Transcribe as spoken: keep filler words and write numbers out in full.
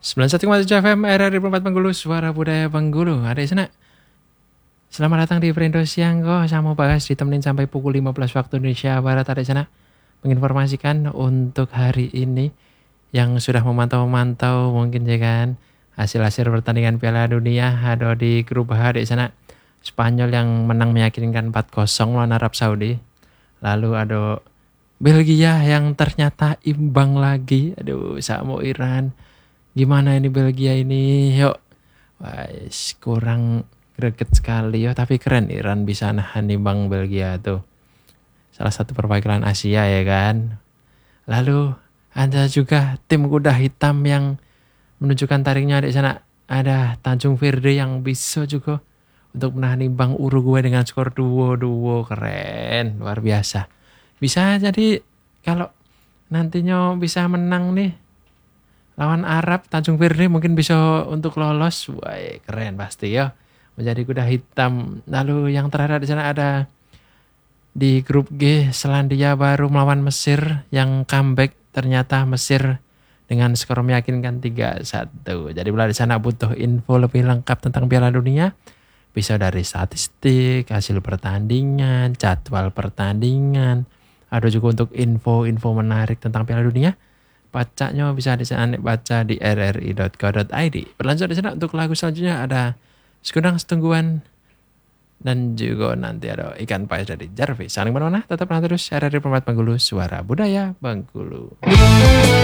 sembilan puluh satu koma tujuh F M R R I Perempat Bengkulu, Suara Budaya Bengkulu. Ada di sana. Selamat datang di Perindo Siang kok. Saya mau bahas ditemenin sampai pukul lima belas waktu Indonesia Barat. Ada di sana. Menginformasikan untuk hari ini yang sudah memantau-mantau mungkin ya kan hasil-hasil pertandingan Piala Dunia ada di grup H di sana. Spanyol yang menang meyakinkan empat kosong lawan Arab Saudi. Lalu ada Belgia yang ternyata imbang lagi. Aduh, sama Iran. Gimana ini Belgia ini? Yuk. Wah, kurang greget sekali ya, tapi keren Iran bisa nahan imbang Belgia tuh. Salah satu perwakilan Asia ya kan. Lalu ada juga tim kuda hitam yang menunjukkan tariknya di sana. Ada Tanjung Verde yang bisa juga untuk menahan imbang Uruguay dengan skor dua dua. Keren, luar biasa. Bisa jadi kalau nantinya bisa menang nih lawan Arab, Tanjung Verde mungkin bisa untuk lolos. Wah, keren pasti ya. Menjadi kuda hitam. Lalu yang terakhir di sana ada di grup G, Selandia Baru melawan Mesir yang comeback. Ternyata Mesir dengan skor meyakinkan tiga satu. Jadi bila di sana butuh info lebih lengkap tentang Piala Dunia, bisa dari statistik, hasil pertandingan, jadwal pertandingan. Ada juga untuk info-info menarik tentang Piala Dunia. Bacanya bisa di sana baca di r r i dot co dot i d. Berlanjut di sana untuk lagu selanjutnya ada Sekudang Setungguan dan juga nanti ada Ikan Pais dari Jarvis. Saling menonah, tetap nanti terus R R I Perempat Bengkulu, Suara Budaya Bengkulu.